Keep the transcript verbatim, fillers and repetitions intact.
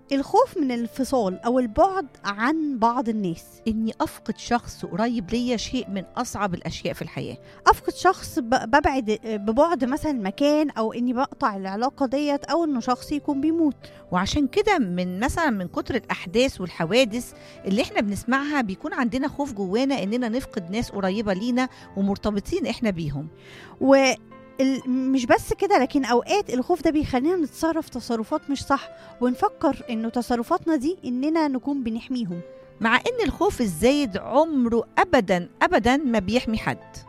الخوف من الانفصال أو البعد عن بعض الناس. إني أفقد شخص قريب ليا شيء من أصعب الأشياء في الحياة. أفقد شخص ب- ببعد ببعد مثلا مكان، أو إني بقطع العلاقة ديت، أو إنه شخص يكون بيموت. وعشان كده من مثلا من كتر الأحداث والحوادث اللي احنا بنسمعها بيكون عندنا خوف جوانا إننا نفقد ناس قريبة لينا ومرتبطين احنا بيهم. و ال- مش بس كده، لكن أوقات الخوف ده بيخلينا نتصرف تصرفات مش صح، ونفكر إنه تصرفاتنا دي إننا نكون بنحميهم. مع إن الخوف الزايد عمره أبدا أبدا ما بيحمي حد.